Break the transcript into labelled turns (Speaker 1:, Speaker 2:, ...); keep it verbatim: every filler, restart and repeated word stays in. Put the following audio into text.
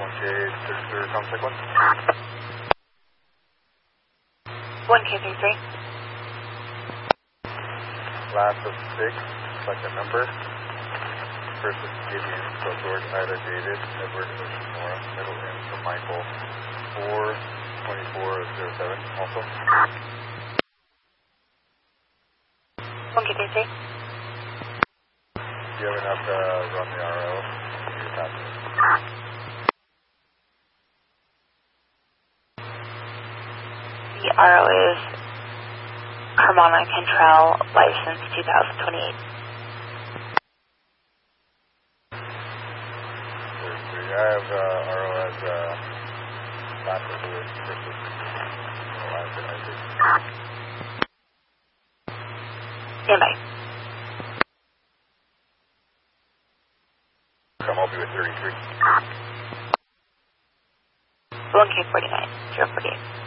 Speaker 1: one K, thirty-three, contact one.
Speaker 2: one K thirty-three.
Speaker 1: Last of six, second number. First is Gideon, so George, Ida, David, Edward, Ocean, Nora, middle name for Michael, four twenty-four oh seven, also.
Speaker 2: one K thirty-three.
Speaker 1: Do you have enough to run the R O? You're passing.
Speaker 2: The R O is Carmona Cantrell, license two thousand twenty-eight.
Speaker 1: I have uh, R O as uh, last of the list versus the last that I did.
Speaker 2: Stand by.
Speaker 1: Come, I'll be with thirty-three.
Speaker 2: one K forty-nine, zero forty-eight.